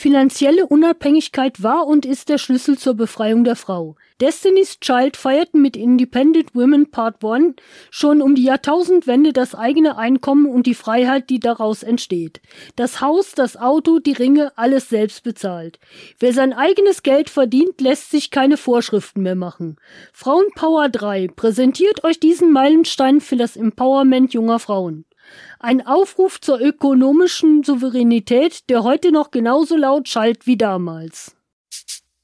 Finanzielle Unabhängigkeit war und ist der Schlüssel zur Befreiung der Frau. Destiny's Child feierten mit Independent Women Part 1 schon um die Jahrtausendwende das eigene Einkommen und die Freiheit, die daraus entsteht. Das Haus, das Auto, die Ringe, alles selbst bezahlt. Wer sein eigenes Geld verdient, lässt sich keine Vorschriften mehr machen. Frauenpower 3 präsentiert euch diesen Meilenstein für das Empowerment junger Frauen. Ein Aufruf zur ökonomischen Souveränität, der heute noch genauso laut schallt wie damals.